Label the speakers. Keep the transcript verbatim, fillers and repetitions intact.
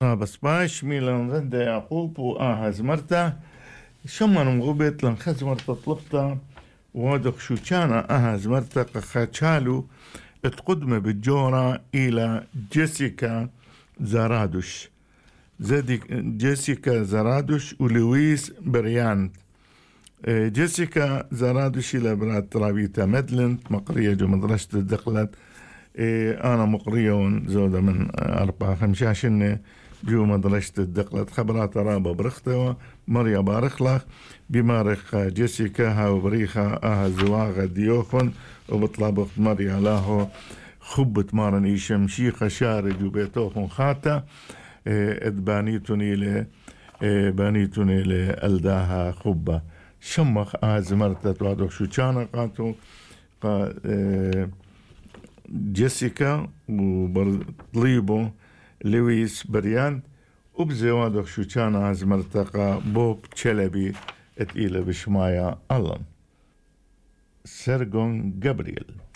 Speaker 1: بس باش ميلان ضد يعقوب وآهز مرتا شمن مغبت لن خز مرتا طلبتا وادق شو كان آهز مرتا قخاتشالو اتقدم بالجورة إلى جيسيكا زرادوش زدي جيسيكا زرادوش ولويس بريانت. جيسيكا زرادوش إلى برات رابيتا مدلنت مقرية جو مدرسة الدقلت. أنا مقريون زودة من أربعة خمسة شنة جو مدرسة الدقلت خبرات رابا برختوا مريا بارخلخ بمارخ جيسيكا هاو بريخة آها زواغة ديوخن وبطلب مريا لاهو خبت مارن إيشم شيخة شارج وبيتوخن خاتا ادبانيتوني ل بانيتوني لألداها خبة شمخ آز مرتت وادوخ شو كان قاتو قا جيسيكا وبرطليبو لويس بريان وبزوادوخ شو كان آز مرتقى بوب تشلبي اتقيلة بشمايا ألم سيرجون جابرييل.